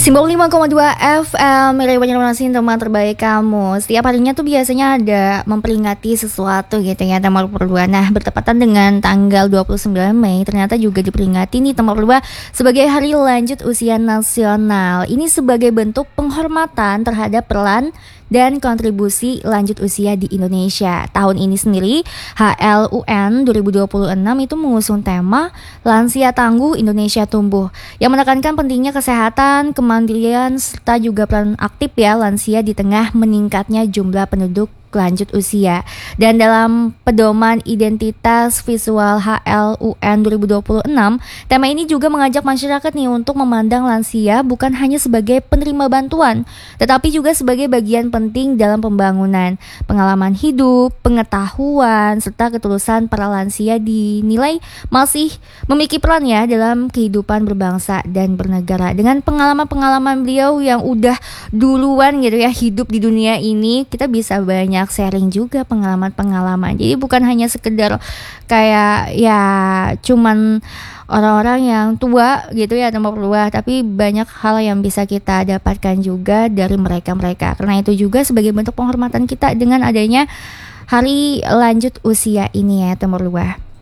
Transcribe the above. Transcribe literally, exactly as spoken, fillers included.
Simbol lima koma dua F M, Mirai Banjarmasin, teman terbaik kamu. Setiap harinya tuh biasanya ada memperingati sesuatu gitu ya, teman berdua. Nah, bertepatan dengan tanggal dua puluh sembilan Mei, ternyata juga diperingati nih teman berdua sebagai Hari Lanjut Usia Nasional. Ini sebagai bentuk penghormatan terhadap peran dan kontribusi lanjut usia di Indonesia. Tahun ini sendiri, H L U N dua ribu dua puluh enam itu mengusung tema Lansia Tangguh Indonesia Tumbuh, yang menekankan pentingnya kesehatan, kemandirian, serta juga peran aktif ya lansia di tengah meningkatnya jumlah penduduk lanjut usia. Dan dalam pedoman identitas visual H L U N dua ribu dua puluh enam, tema ini juga mengajak masyarakat nih untuk memandang lansia bukan hanya sebagai penerima bantuan, tetapi juga sebagai bagian penting dalam pembangunan, pengalaman hidup, pengetahuan, serta ketulusan para lansia dinilai masih memiliki peran ya dalam kehidupan berbangsa dan bernegara. Dengan pengalaman-pengalaman beliau yang udah duluan gitu ya hidup di dunia ini, kita bisa banyak sharing juga pengalaman-pengalaman. Jadi bukan hanya sekedar kayak ya cuman orang-orang yang tua gitu ya tempat berdua, tapi banyak hal yang bisa kita dapatkan juga dari mereka-mereka. Karena itu juga sebagai bentuk penghormatan kita dengan adanya Hari Lanjut Usia ini ya teman berdua.